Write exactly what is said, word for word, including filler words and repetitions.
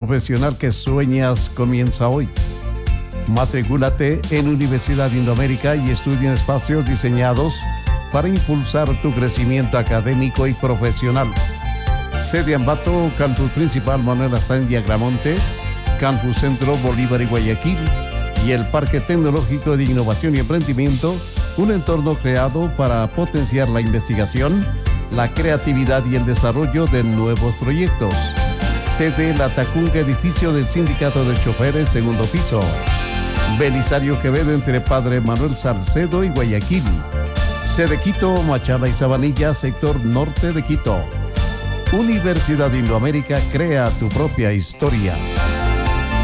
profesional que sueñas comienza hoy. Matrículate en Universidad Indoamérica y estudia en espacios diseñados para impulsar tu crecimiento académico y profesional. Sede Ambato, Campus Principal Manuel Azaña Agramonte, Campus Centro Bolívar y Guayaquil y el Parque Tecnológico de Innovación y Emprendimiento, un entorno creado para potenciar la investigación, la creatividad y el desarrollo de nuevos proyectos. Sede La Tacunga, edificio del Sindicato de Choferes, segundo piso. Belisario Quevedo, entre Padre Manuel Salcedo y Guayaquil. Sede Quito, Machala y Sabanilla, sector norte de Quito. Universidad Indoamérica, crea tu propia historia.